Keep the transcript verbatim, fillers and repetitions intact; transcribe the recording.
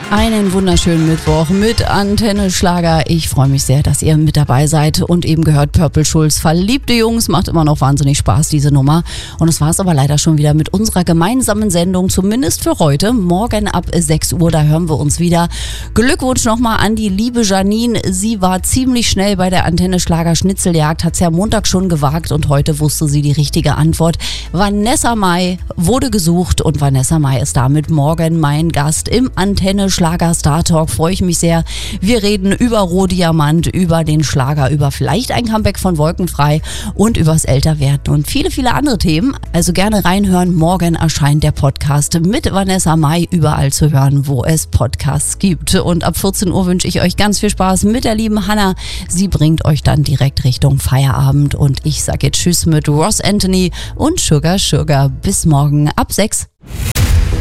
Einen wunderschönen Mittwoch mit Antenne Schlager. Ich freue mich sehr, dass ihr mit dabei seid und eben gehört Purple Schulz. Verliebte Jungs, macht immer noch wahnsinnig Spaß, diese Nummer. Und es war es aber leider schon wieder mit unserer gemeinsamen Sendung, zumindest für heute. Morgen ab sechs Uhr, da hören wir uns wieder. Glückwunsch nochmal an die liebe Janine. Sie war ziemlich schnell bei der Antenne Schlager Schnitzeljagd, hat es ja Montag schon gewagt und heute wusste sie die richtige Antwort. Vanessa Mai wurde gesucht und Vanessa Mai ist damit morgen mein Gast im Antenne Schlager Star Talk. Freue ich mich sehr. Wir reden über Rohdiamant, über den Schlager, über vielleicht ein Comeback von Wolkenfrei und übers Älterwerden und viele, viele andere Themen. Also gerne reinhören. Morgen erscheint der Podcast mit Vanessa Mai überall zu hören, wo es Podcasts gibt. Und ab vierzehn Uhr wünsche ich euch ganz viel Spaß mit der lieben Hannah. Sie bringt euch dann direkt Richtung Feierabend. Und ich sage jetzt Tschüss mit Ross Anthony und Sugar Sugar. Bis morgen ab sechs.